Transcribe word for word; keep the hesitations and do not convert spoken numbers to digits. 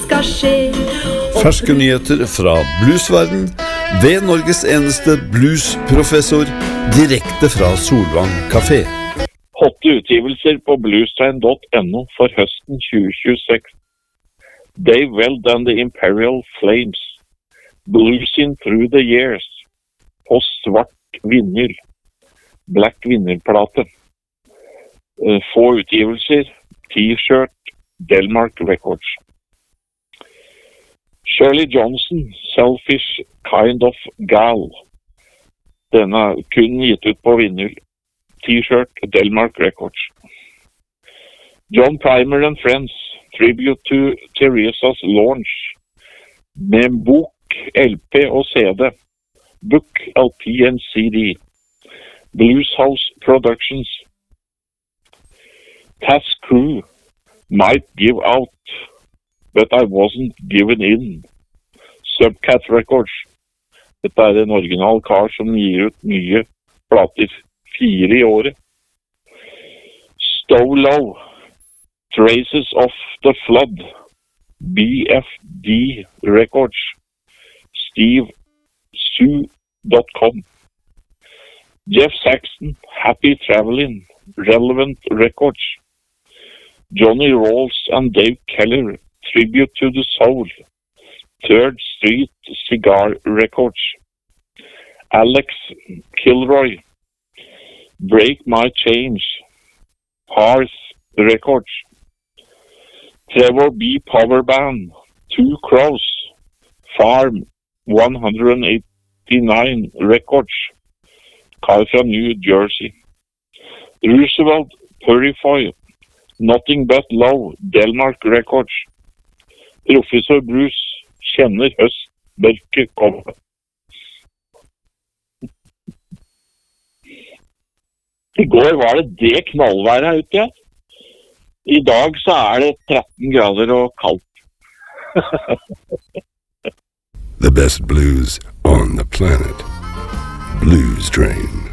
skal skje. Ferske nyheter fra bluesverden ved Norges eneste bluesprofessor, direkte fra Solvang Café. Hotte utgivelser på bluestrain dot no for høsten tjue tjueseks. Dave Weld and the Imperial Flames. Bluesing Through the Years. På svart vinyl. Black vinylplate. Få utgivelser. T-shirt. Delmark Records. Shirley Johnson. Selfish Kind of Gal. Denne er kun gitt ut på vinyl. T-shirt. Delmark Records. John Primer and Friends. Tribute to Theresa's Launch. Med bok, L P og C D. Book, L P and C D. Blues House Productions. Task Crew. Might give out, but I wasn't given in. Subcat Records. Dette er en original kar som gir ut nye plater, fire i året. Stow Low. Traces of the Flood. B F D Records. Steve Sue dot com. Jeff Saxton. Happy Traveling. Relevant Records. Johnny Rawls and Dave Keller. Tribute to the Soul. Third Street Cigar Records. Alex Kilroy. Break My Change. Hearth Records. Trevor B. Power Band. Two Crows. Farm one eighty-nine Records. Kar fra New Jersey. Roosevelt Purify. Nothing But Love. Delmark Records. Professor Bruce. Kjenner høst. Mørke komme. I går var det det knallværet her ute. I dag så er det tretten grader og kaldt. The best blues on the planet. Blues Train.